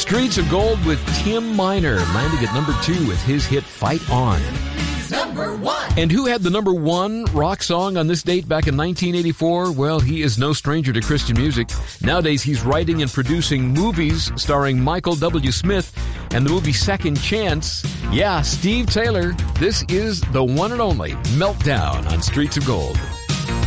Streets of Gold with Tim Miner, landing at number 2 with his hit Fight On. Number 1. And who had the number 1 rock song on this date back in 1984? Well, he is no stranger to Christian music. Nowadays, he's writing and producing movies starring Michael W. Smith and the movie Second Chance. Yeah, Steve Taylor. This is the one and only Meltdown on Streets of Gold.